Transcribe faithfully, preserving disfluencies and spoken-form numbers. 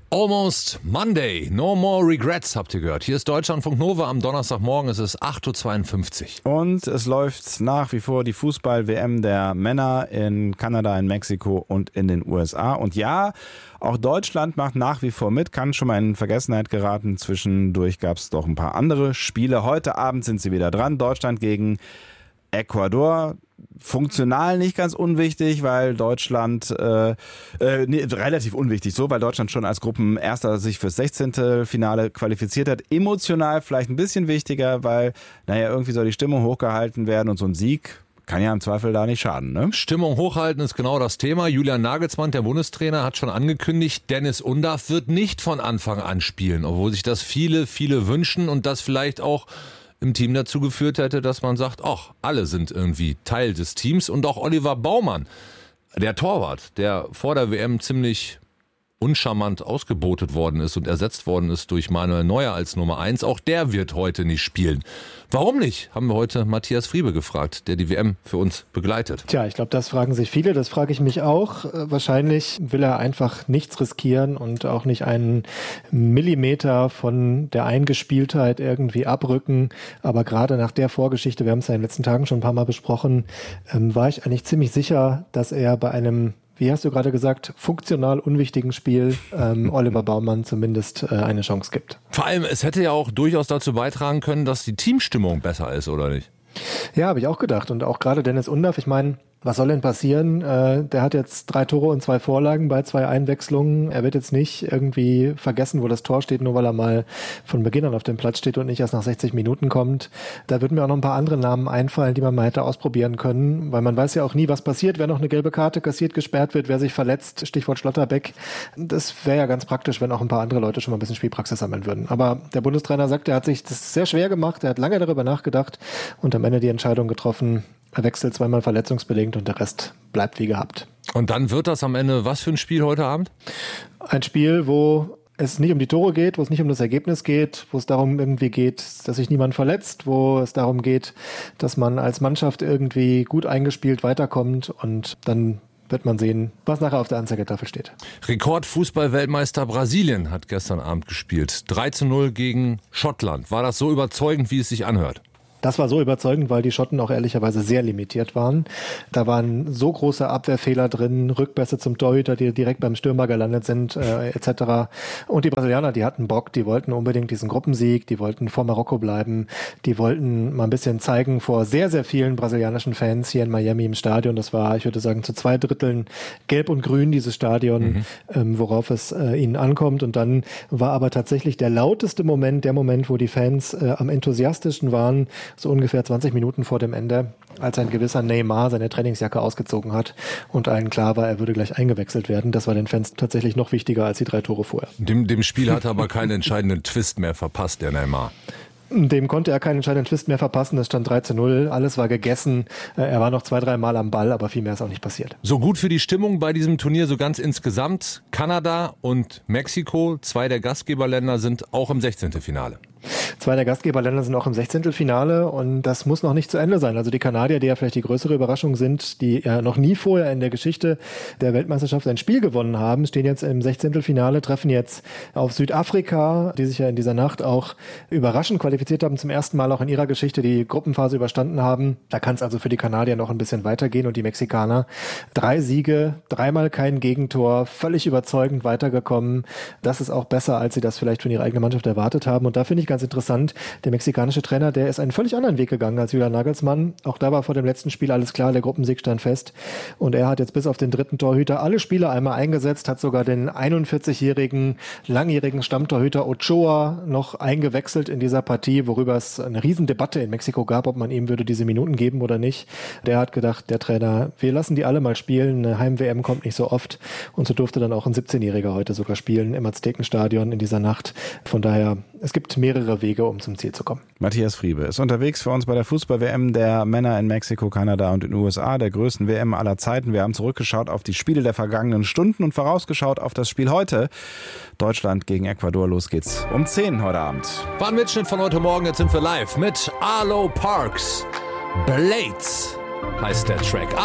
Almost Monday, no more regrets, habt ihr gehört. Hier ist Deutschlandfunk Nova am Donnerstagmorgen, es ist acht Uhr zweiundfünfzig. Und es läuft nach wie vor die Fußball-W M der Männer in Kanada, in Mexiko und in den U S A. Und ja, auch Deutschland macht nach wie vor mit, kann schon mal in Vergessenheit geraten. Zwischendurch gab es doch ein paar andere Spiele. Heute Abend sind sie wieder dran. Deutschland gegen Ecuador. Funktional nicht ganz unwichtig, weil Deutschland, äh, äh, nee, relativ unwichtig so, weil Deutschland schon als Gruppenerster sich fürs sechzehnte Finale qualifiziert hat. Emotional vielleicht ein bisschen wichtiger, weil, naja, irgendwie soll die Stimmung hochgehalten werden und so ein Sieg kann ja im Zweifel da nicht schaden, ne? Stimmung hochhalten ist genau das Thema. Julian Nagelsmann, der Bundestrainer, hat schon angekündigt, Dennis Undaff wird nicht von Anfang an spielen, obwohl sich das viele, viele wünschen und das vielleicht auch im Team dazu geführt hätte, dass man sagt, ach, alle sind irgendwie Teil des Teams. Und auch Oliver Baumann, der Torwart, der vor der W M ziemlich uncharmant ausgebotet worden ist und ersetzt worden ist durch Manuel Neuer als Nummer eins, auch der wird heute nicht spielen. Warum nicht, haben wir heute Matthias Friebe gefragt, der die W M für uns begleitet. Tja, ich glaube, das fragen sich viele, das frage ich mich auch. Wahrscheinlich will er einfach nichts riskieren und auch nicht einen Millimeter von der Eingespieltheit irgendwie abrücken. Aber gerade nach der Vorgeschichte, wir haben es ja in den letzten Tagen schon ein paar Mal besprochen, ähm, war ich eigentlich ziemlich sicher, dass er bei einem, wie hast du gerade gesagt, funktional unwichtigen Spiel ähm, Oliver Baumann zumindest äh, eine Chance gibt. Vor allem, es hätte ja auch durchaus dazu beitragen können, dass die Teamstimmung besser ist, oder nicht? Ja, habe ich auch gedacht. Und auch gerade Dennis Undaff, ich meine, was soll denn passieren? Äh, der hat jetzt drei Tore und zwei Vorlagen bei zwei Einwechslungen. Er wird jetzt nicht irgendwie vergessen, wo das Tor steht, nur weil er mal von Beginn an auf dem Platz steht und nicht erst nach sechzig Minuten kommt. Da würden mir auch noch ein paar andere Namen einfallen, die man mal hätte ausprobieren können, weil man weiß ja auch nie, was passiert, wer noch eine gelbe Karte kassiert, gesperrt wird, wer sich verletzt, Stichwort Schlotterbeck. Das wäre ja ganz praktisch, wenn auch ein paar andere Leute schon mal ein bisschen Spielpraxis sammeln würden. Aber der Bundestrainer sagt, er hat sich das sehr schwer gemacht, er hat lange darüber nachgedacht und am Ende die Entscheidung getroffen, er wechselt zweimal verletzungsbedingt und der Rest bleibt wie gehabt. Und dann wird das am Ende was für ein Spiel heute Abend? Ein Spiel, wo es nicht um die Tore geht, wo es nicht um das Ergebnis geht, wo es darum irgendwie geht, dass sich niemand verletzt, wo es darum geht, dass man als Mannschaft irgendwie gut eingespielt weiterkommt und dann wird man sehen, was nachher auf der Anzeigetafel steht. Rekordfußball-Weltmeister Brasilien hat gestern Abend gespielt. drei zu null gegen Schottland. War das so überzeugend, wie es sich anhört? Das war so überzeugend, weil die Schotten auch ehrlicherweise sehr limitiert waren. Da waren so große Abwehrfehler drin, Rückpässe zum Torhüter, die direkt beim Stürmer gelandet sind, äh, et cetera. Und die Brasilianer, die hatten Bock, die wollten unbedingt diesen Gruppensieg, die wollten vor Marokko bleiben, die wollten mal ein bisschen zeigen vor sehr, sehr vielen brasilianischen Fans hier in Miami im Stadion. Das war, ich würde sagen, zu zwei Dritteln gelb und grün, dieses Stadion, mhm. ähm, worauf es äh, ihnen ankommt. Und dann war aber tatsächlich der lauteste Moment, der Moment, wo die Fans äh, am enthusiastischsten waren, so ungefähr zwanzig Minuten vor dem Ende, als ein gewisser Neymar seine Trainingsjacke ausgezogen hat und allen klar war, er würde gleich eingewechselt werden. Das war den Fans tatsächlich noch wichtiger als die drei Tore vorher. Dem, dem Spiel hat er aber keinen entscheidenden Twist mehr verpasst, der Neymar. Dem konnte er keinen entscheidenden Twist mehr verpassen. Es stand drei zu null, alles war gegessen. Er war noch zwei, drei Mal am Ball, aber viel mehr ist auch nicht passiert. So gut für die Stimmung bei diesem Turnier, so ganz insgesamt. Kanada und Mexiko, zwei der Gastgeberländer, sind auch im sechzehnten Finale. Zwei der Gastgeberländer sind auch im Sechzehntelfinale und das muss noch nicht zu Ende sein. Also die Kanadier, die ja vielleicht die größere Überraschung sind, die ja noch nie vorher in der Geschichte der Weltmeisterschaft ein Spiel gewonnen haben, stehen jetzt im Sechzehntelfinale, treffen jetzt auf Südafrika, die sich ja in dieser Nacht auch überraschend qualifiziert haben, zum ersten Mal auch in ihrer Geschichte die Gruppenphase überstanden haben. Da kann es also für die Kanadier noch ein bisschen weitergehen und die Mexikaner. Drei Siege, dreimal kein Gegentor, völlig überzeugend weitergekommen. Das ist auch besser, als sie das vielleicht von ihrer eigenen Mannschaft erwartet haben. Und da finde ich ganz interessant, der mexikanische Trainer, der ist einen völlig anderen Weg gegangen als Julian Nagelsmann. Auch da war vor dem letzten Spiel alles klar, der Gruppensieg stand fest. Und er hat jetzt bis auf den dritten Torhüter alle Spieler einmal eingesetzt, hat sogar den einundvierzigjährigen, langjährigen Stammtorhüter Ochoa noch eingewechselt in dieser Partie, worüber es eine Riesendebatte in Mexiko gab, ob man ihm würde diese Minuten geben oder nicht. Der hat gedacht, der Trainer, wir lassen die alle mal spielen, eine Heim-W M kommt nicht so oft. Und so durfte dann auch ein siebzehnjähriger heute sogar spielen im Aztekenstadion in dieser Nacht. Von daher, es gibt mehrere Wege, um zum Ziel zu kommen. Matthias Friebe ist unterwegs für uns bei der Fußball-W M der Männer in Mexiko, Kanada und den U S A, der größten W M aller Zeiten. Wir haben zurückgeschaut auf die Spiele der vergangenen Stunden und vorausgeschaut auf das Spiel heute. Deutschland gegen Ecuador. Los geht's um zehn heute Abend. War ein Mitschnitt von heute Morgen, jetzt sind wir live mit Arlo Parks. Blades heißt der Track.